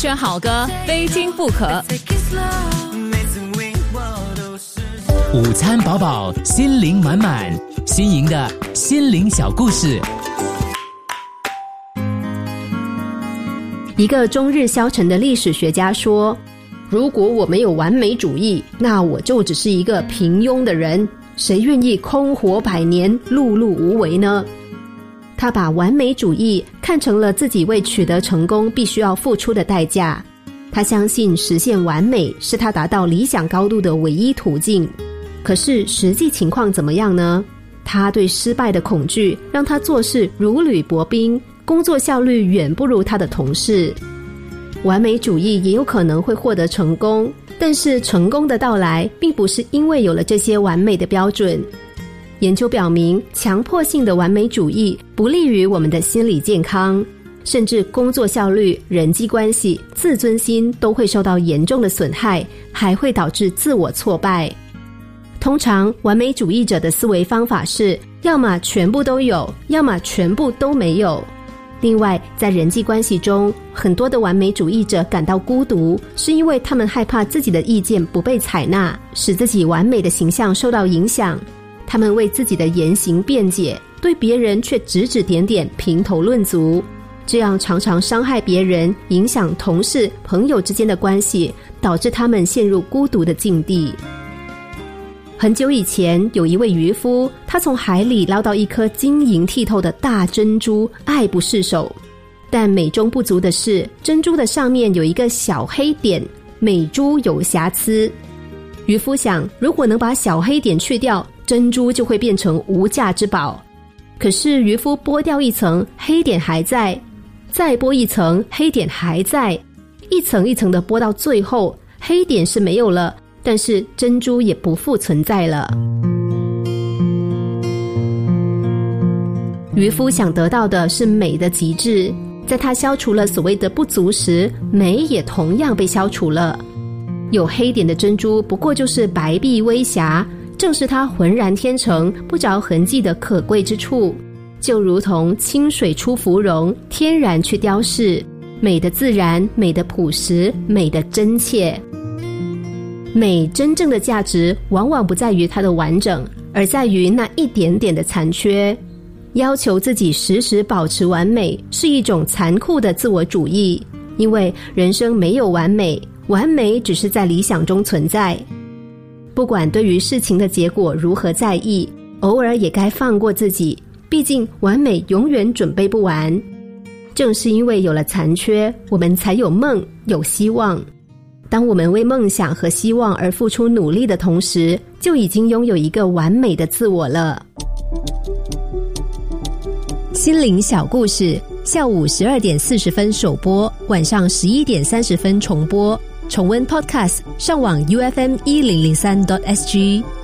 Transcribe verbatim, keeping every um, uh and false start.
选好歌，非听不可。 午餐饱饱，心灵满满，新颖的心灵小故事。 一个终日消沉的历史学家说，如果我没有完美主义，那我就只是一个平庸的人，谁愿意空活百年，碌碌无为呢？他把完美主义看成了自己为取得成功必须要付出的代价。他相信实现完美是他达到理想高度的唯一途径。可是实际情况怎么样呢？他对失败的恐惧让他做事如履薄冰，工作效率远不如他的同事。完美主义也有可能会获得成功，但是成功的到来并不是因为有了这些完美的标准。研究表明，强迫性的完美主义不利于我们的心理健康，甚至工作效率、人际关系、自尊心都会受到严重的损害，还会导致自我挫败。通常完美主义者的思维方法是，要么全部都有，要么全部都没有。另外，在人际关系中，很多的完美主义者感到孤独，是因为他们害怕自己的意见不被采纳，使自己完美的形象受到影响。他们为自己的言行辩解，对别人却指指点点，评头论足，这样常常伤害别人，影响同事、朋友之间的关系，导致他们陷入孤独的境地。很久以前，有一位渔夫，他从海里捞到一颗晶莹剔透的大珍珠，爱不释手。但美中不足的是，珍珠的上面有一个小黑点，美珠有瑕疵。渔夫想，如果能把小黑点去掉，珍珠就会变成无价之宝。可是渔夫剥掉一层，黑点还在，再剥一层，黑点还在，一层一层的剥到最后，黑点是没有了，但是珍珠也不复存在了。渔夫想得到的是美的极致，在他消除了所谓的不足时，美也同样被消除了。有黑点的珍珠不过就是白璧微瑕，正是它浑然天成、不着痕迹的可贵之处。就如同清水出芙蓉，天然去雕饰，美的自然，美的朴实，美的真切。美真正的价值往往不在于它的完整，而在于那一点点的残缺。要求自己时时保持完美，是一种残酷的自我主义，因为人生没有完美，完美只是在理想中存在。不管对于事情的结果如何在意，偶尔也该放过自己，毕竟完美永远准备不完。正是因为有了残缺，我们才有梦，有希望。当我们为梦想和希望而付出努力的同时，就已经拥有一个完美的自我了。心灵小故事，下午十二点四十分首播，晚上十一点三十分重播。重温 Podcast， 上网 U F M 一零零三 点 S G。